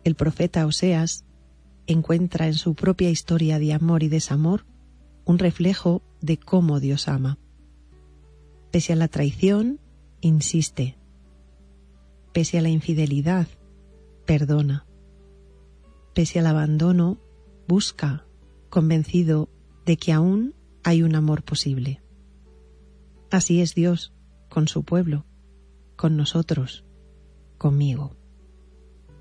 El profeta Oseas encuentra en su propia historia de amor y desamor un reflejo de cómo Dios ama. Pese a la traición, insiste. Pese a la infidelidad, perdona. Pese al abandono, busca, convencido de que aún hay un amor posible. Así es Dios con su pueblo, con nosotros, conmigo.